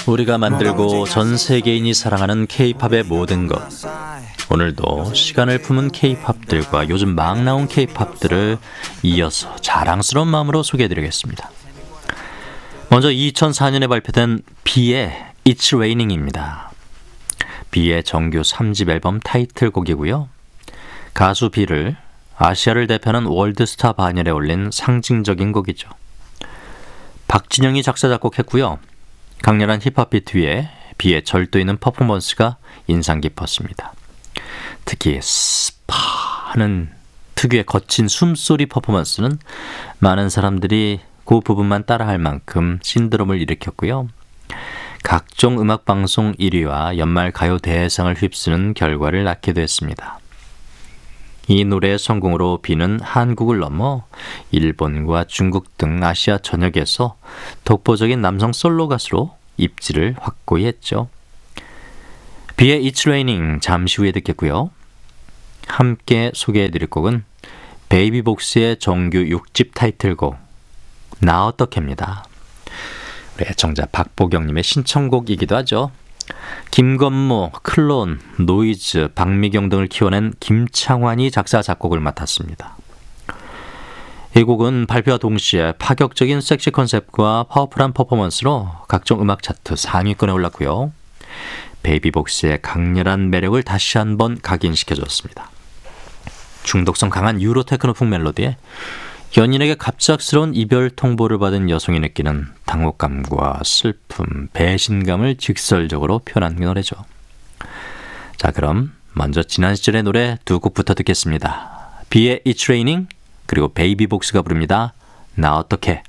우리가 만들고 전 세계인이 사랑하는 K-팝의 모든 것. 오늘도 시간을 품은 K-팝들과 요즘 막 나온 K-팝들을 이어서 자랑스러운 마음으로 소개해드리겠습니다. 먼저 2004년에 발표된 B의 It's Raining입니다. B의 정규 3집 앨범 타이틀곡이고요. 가수 B를 아시아를 대표하는 월드스타 반열에 올린 상징적인 곡이죠. 박진영이 작사 작곡했고요. 강렬한 힙합 비트 위에 B의 절도 있는 퍼포먼스가 인상 깊었습니다. 특히 스파 하는 특유의 거친 숨소리 퍼포먼스는 많은 사람들이 그 부분만 따라할 만큼 신드롬을 일으켰고요. 각종 음악방송 1위와 연말 가요 대상을 휩쓰는 결과를 낳기도 했습니다. 이 노래의 성공으로 B는 한국을 넘어 일본과 중국 등 아시아 전역에서 독보적인 남성 솔로 가수로 입지를 확고히 했죠. B의 It's Raining 잠시 후에 듣겠고요. 함께 소개해드릴 곡은 베이비복스의 정규 6집 타이틀곡 나 어떻게입니다. 우리 애청자 박보경님의 신청곡이기도 하죠. 김건모, 클론, 노이즈, 박미경 등을 키워낸 김창완이 작사 작곡을 맡았습니다. 이 곡은 발표와 동시에 파격적인 섹시 컨셉과 파워풀한 퍼포먼스로 각종 음악 차트 상위권에 올랐고요. 베이비복스의 강렬한 매력을 다시 한번 각인시켜줬습니다. 중독성 강한 유로 테크노풍 멜로디에 연인에게 갑작스러운 이별 통보를 받은 여성이 느끼는 당혹감과 슬픔, 배신감을 직설적으로 표현한 노래죠. 자, 그럼 먼저 지난 시절의 노래 두 곡부터 듣겠습니다. B의 It's Raining 그리고 베이비복스가 부릅니다. 나 어떡해.